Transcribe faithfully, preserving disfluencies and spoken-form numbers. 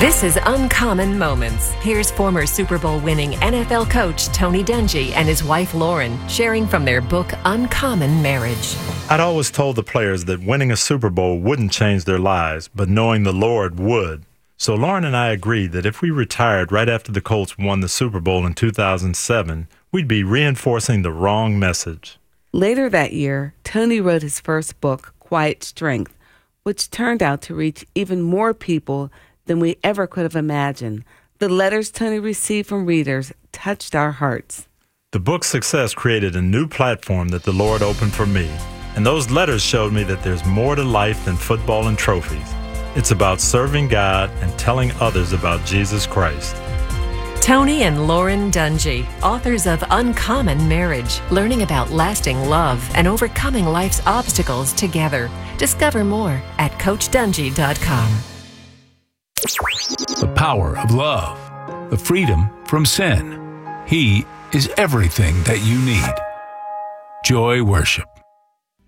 This is Uncommon Moments. Here's former Super Bowl winning N F L coach Tony Dungy and his wife Lauren sharing from their book Uncommon Marriage. I'd always told the players that winning a Super Bowl wouldn't change their lives, but knowing the Lord would. So Lauren and I agreed that if we retired right after the Colts won the Super Bowl in two thousand seven, we'd be reinforcing the wrong message. Later that year, Tony wrote his first book, Quiet Strength, which turned out to reach even more people than we ever could have imagined. The letters Tony received from readers touched our hearts. The book's success created a new platform that the Lord opened for me, and those letters showed me that there's more to life than football and trophies. It's about serving God and telling others about Jesus Christ. Tony and Lauren Dungy, authors of Uncommon Marriage, learning about lasting love and overcoming life's obstacles together. Discover more at coach dungy dot com. The power of love, the freedom from sin. He is everything that you need. Joy Worship.